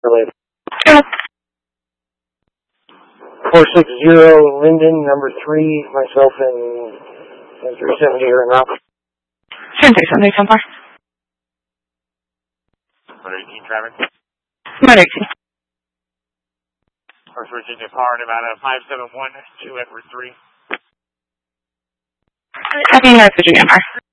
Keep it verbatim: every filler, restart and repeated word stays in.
Related. four six zero Linden, number three, myself and three seventy here in Rock. ten three seventy, ten four. one eighteen traffic. one eighteen. First Virginia car, Nevada five seven one two Edward three. I think that's Virginia car.